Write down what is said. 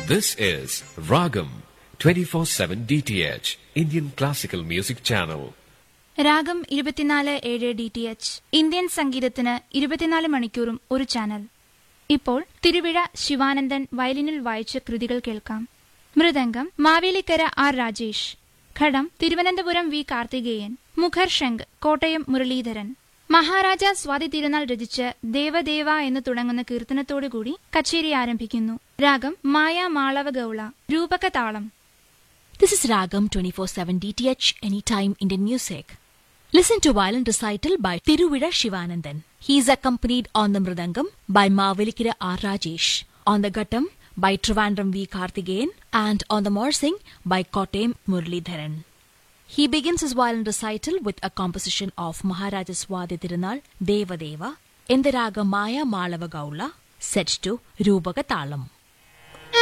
This is Ragam 24/7 DTH Indian Classical Music Channel. രാഗം 24/7 DTH Indian സംഗീതത്തിന് 24 മണിക്കൂറും ഒരു ചാനൽ. ഇപ്പോൾ തിരുവിഴ ശിവാനന്ദൻ വയലിനിൽ വായിച്ച കൃതികൾ കേൾക്കാം. മൃദംഗം മാവേലിക്കര ആർ രാജേഷ്, ഘടം തിരുവനന്തപുരം വി കാർത്തികേയൻ, മുഖർശംഖ് കോട്ടയം മുരളീധരൻ. മഹാരാജ സ്വാതി തിരുനാൾ രചിച്ച് ദേവദേവ എന്ന് തുടങ്ങുന്ന കീർത്തനത്തോടുകൂടി കച്ചേരി ആരംഭിക്കുന്നു. രാഗം മായ മാളവ ഗൌള, രൂപക താളം. This is Ragam 24/7 DTH Anytime Indian Music. Listen to violin recital by Tiruvira Shivanandan. He is accompanied on the mridangam by Mavelikira R. Rajesh, on the ghattam by Trivandrum V. Karthikeyan, and on the morsing by Kottayam Muralidharan. He begins his violin recital with a composition of Maharaja Swati Tirunal Devadeva in the raga Maya Malava Gaula, set to Rupaka Talam.